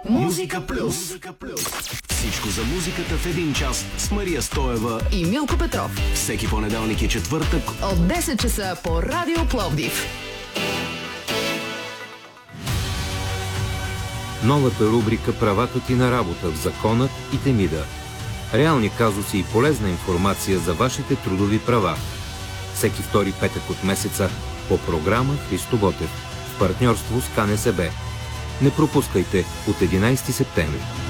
Музика плюс. Всичко за музиката в един час с Мария Стоева и Милко Петров. Всеки понеделник и четвъртък от 10 часа по Радио Пловдив. Новата рубрика "Правата ти на работа" в Законът и Темида. Реални казуси и полезна информация за вашите трудови права. Всеки втори петък от месеца по програма Христо Ботев в партньорство с КНСБ. Не пропускайте от 11 септември.